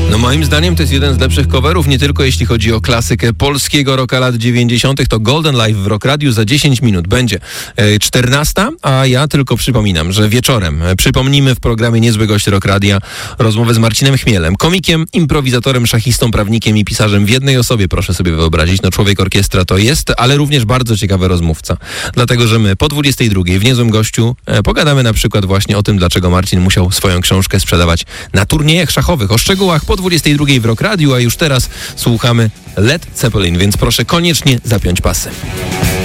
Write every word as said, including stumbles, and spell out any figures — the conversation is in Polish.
No moim zdaniem to jest jeden z lepszych coverów, nie tylko jeśli chodzi o klasykę polskiego rocka lat dziewięćdziesiątych. To Golden Live w Rock Radiu za dziesięć minut będzie czternasta, a ja tylko przypominam, że wieczorem przypomnimy w programie Niezły Gość Rock Radia rozmowę z Marcinem Chmielem, komikiem, improwizatorem, szachistą, prawnikiem i pisarzem w jednej osobie, proszę sobie wyobrazić. No człowiek orkiestra to jest, ale również bardzo ciekawy rozmówca. Dlatego, że my po dwudziestej drugiej w Niezłym Gościu pogadamy na przykład właśnie o tym, dlaczego Marcin musiał swoją książkę sprzedawać na turniejach szachowych. O szczegółach po dwudziestej drugiej w Rock Radiu, a już teraz słuchamy Led Zeppelin, więc proszę koniecznie zapiąć pasy.